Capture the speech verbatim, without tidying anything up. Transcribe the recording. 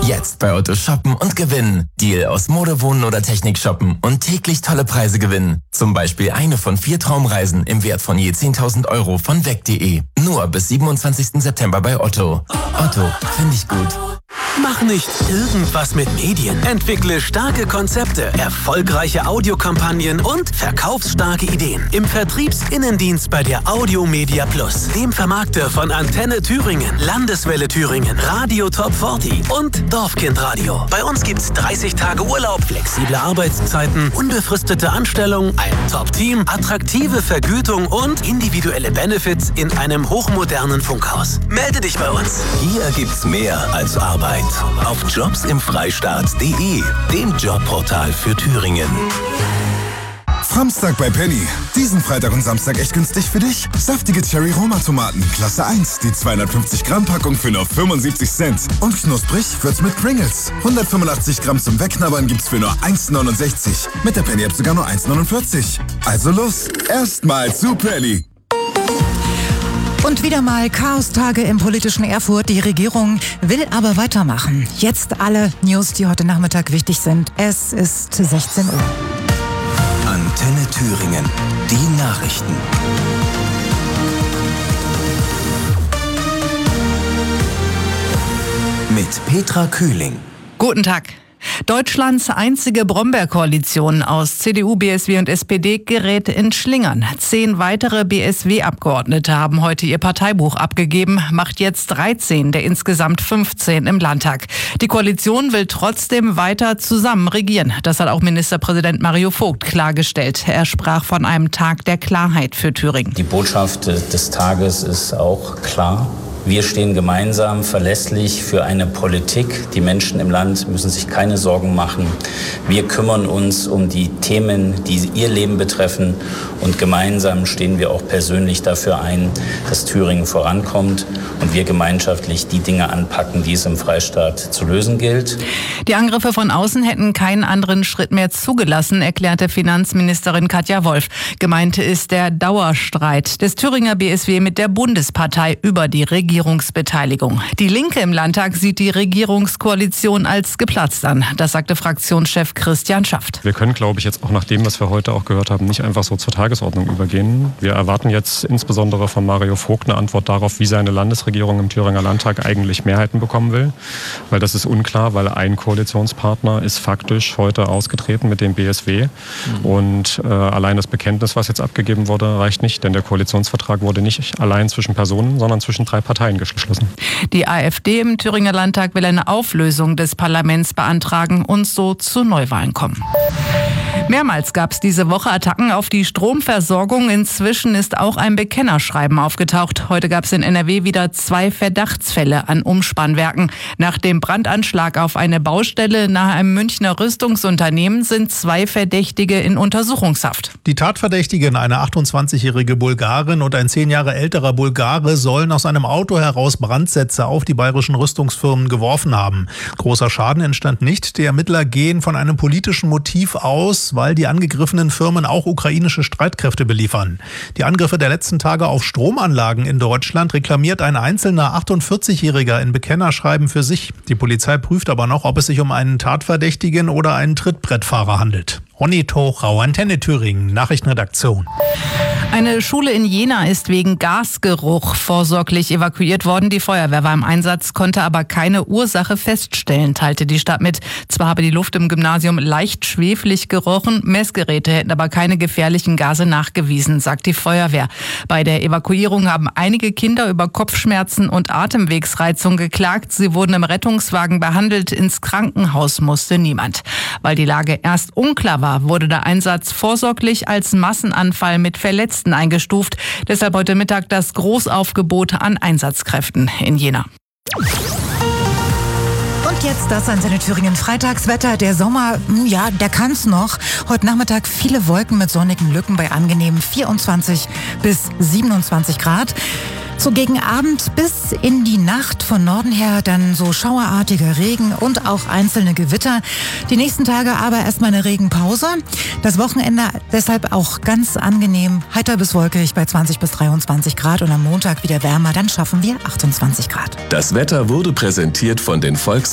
Jetzt bei Otto shoppen und gewinnen. Deal aus Mode, Wohnen oder Technik shoppen und täglich tolle Preise gewinnen. Zum Beispiel eine von vier Traumreisen im Wert von je zehntausend Euro von weg punkt de. Nur bis siebenundzwanzigsten September bei Otto. Otto, finde ich gut. Mach nicht irgendwas mit Medien. Entwickle starke Konzepte, erfolgreiche Audiokampagnen und verkaufsstarke Ideen. Im Vertriebsinnendienst bei der Audio Media Plus, dem Vermarkter von Antenne Thüringen, Landeswelle Thüringen, Radio Top vierzig und Dorfkindradio. Bei uns gibt's dreißig Tage Urlaub, flexible Arbeitszeiten, unbefristete Anstellung, ein Top-Team, attraktive Vergütung und individuelle Benefits in einem hochmodernen Funkhaus. Melde dich bei uns. Hier gibt's mehr als Arbeit. Auf jobs im freistaat punkt de, dem Jobportal für Thüringen. Samstag bei Penny. Diesen Freitag und Samstag echt günstig für dich? Saftige Cherry-Roma-Tomaten, Klasse eins. Die zweihundertfünfzig Gramm Packung für nur fünfundsiebzig Cent. Und knusprig wird's mit Pringles. hundertfünfundachtzig Gramm zum Wegknabbern gibt's für nur eins neunundsechzig. Mit der Penny-App sogar nur eins neunundvierzig. Also los, erstmal zu Penny. Und wieder mal Chaostage im politischen Erfurt. Die Regierung will aber weitermachen. Jetzt alle News, die heute Nachmittag wichtig sind. Es ist sechzehn Uhr. Antenne Thüringen. Die Nachrichten. Mit Petra Kühling. Guten Tag. Deutschlands einzige Brombeerkoalition aus C D U, B S W und S P D gerät in Schlingern. Zehn weitere B S W-Abgeordnete haben heute ihr Parteibuch abgegeben, macht jetzt dreizehn der insgesamt fünfzehn im Landtag. Die Koalition will trotzdem weiter zusammen regieren. Das hat auch Ministerpräsident Mario Vogt klargestellt. Er sprach von einem Tag der Klarheit für Thüringen. Die Botschaft des Tages ist auch klar. Wir stehen gemeinsam verlässlich für eine Politik. Die Menschen im Land müssen sich keine Sorgen machen. Wir kümmern uns um die Themen, die ihr Leben betreffen. Und gemeinsam stehen wir auch persönlich dafür ein, dass Thüringen vorankommt und wir gemeinschaftlich die Dinge anpacken, die es im Freistaat zu lösen gilt. Die Angriffe von außen hätten keinen anderen Schritt mehr zugelassen, erklärte Finanzministerin Katja Wolf. Gemeint ist der Dauerstreit des Thüringer B S W mit der Bundespartei über die Regierungsbeteiligung. Die Linke im Landtag sieht die Regierungskoalition als geplatzt an. Das sagte Fraktionschef Christian Schaft. Wir können, glaube ich, jetzt auch nach dem, was wir heute auch gehört haben, nicht einfach so zur Tagesordnung übergehen. Wir erwarten jetzt insbesondere von Mario Vogt eine Antwort darauf, wie seine Landesregierung im Thüringer Landtag eigentlich Mehrheiten bekommen will. Weil das ist unklar, weil ein Koalitionspartner ist faktisch heute ausgetreten mit dem B S W. Mhm. Und äh, allein das Bekenntnis, was jetzt abgegeben wurde, reicht nicht. Denn der Koalitionsvertrag wurde nicht allein zwischen Personen, sondern zwischen drei Parteien geschlossen. Die AfD im Thüringer Landtag will eine Auflösung des Parlaments beantragen und so zu Neuwahlen kommen. Mehrmals gab es diese Woche Attacken auf die Stromversorgung. Inzwischen ist auch ein Bekennerschreiben aufgetaucht. Heute gab es in N R W wieder zwei Verdachtsfälle an Umspannwerken. Nach dem Brandanschlag auf eine Baustelle nahe einem Münchner Rüstungsunternehmen sind zwei Verdächtige in Untersuchungshaft. Die Tatverdächtigen, eine achtundzwanzigjährige Bulgarin und ein zehn Jahre älterer Bulgare, sollen aus einem Auto heraus Brandsätze auf die bayerischen Rüstungsfirmen geworfen haben. Großer Schaden entstand nicht. Die Ermittler gehen von einem politischen Motiv aus, weil die angegriffenen Firmen auch ukrainische Streitkräfte beliefern. Die Angriffe der letzten Tage auf Stromanlagen in Deutschland reklamiert ein einzelner achtundvierzigjähriger in Bekennerschreiben für sich. Die Polizei prüft aber noch, ob es sich um einen Tatverdächtigen oder einen Trittbrettfahrer handelt. Ronny Tochau, Antenne Thüringen, Nachrichtenredaktion. Eine Schule in Jena ist wegen Gasgeruch vorsorglich evakuiert worden. Die Feuerwehr war im Einsatz, konnte aber keine Ursache feststellen, teilte die Stadt mit. Zwar habe die Luft im Gymnasium leicht schwefelig gerochen, Messgeräte hätten aber keine gefährlichen Gase nachgewiesen, sagt die Feuerwehr. Bei der Evakuierung haben einige Kinder über Kopfschmerzen und Atemwegsreizung geklagt. Sie wurden im Rettungswagen behandelt. Ins Krankenhaus musste niemand. Weil die Lage erst unklar war, wurde der Einsatz vorsorglich als Massenanfall mit Verletzten eingestuft. Deshalb heute Mittag das Großaufgebot an Einsatzkräften in Jena. Und jetzt das Antenne Thüringen Freitagswetter. Der Sommer, ja, der kann's noch. Heute Nachmittag viele Wolken mit sonnigen Lücken bei angenehmen vierundzwanzig bis siebenundzwanzig Grad. So gegen Abend bis in die Nacht von Norden her dann so schauerartiger Regen und auch einzelne Gewitter. Die nächsten Tage aber erstmal eine Regenpause. Das Wochenende deshalb auch ganz angenehm, heiter bis wolkig bei zwanzig bis dreiundzwanzig Grad und am Montag wieder wärmer, dann schaffen wir achtundzwanzig Grad. Das Wetter wurde präsentiert von den Volks